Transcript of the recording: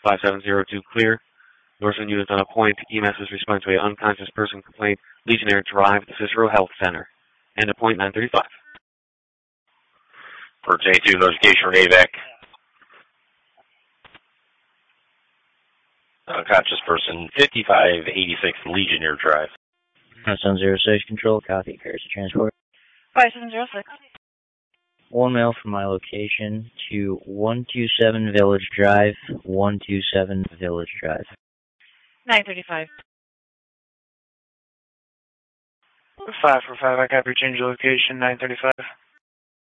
5702 clear. Northern units on a point. EMS is responding to an unconscious person complaint. Legionnaire Drive, the Cicero Health Center. And a point 935. For J2, notification for AVAC. Unconscious person, 5586 Legionnaire Drive. 706 control, copy, carries the transport. 5706. One mail from my location to 127 Village Drive, 127 Village Drive. 935. 545, I copy, change your location, 935.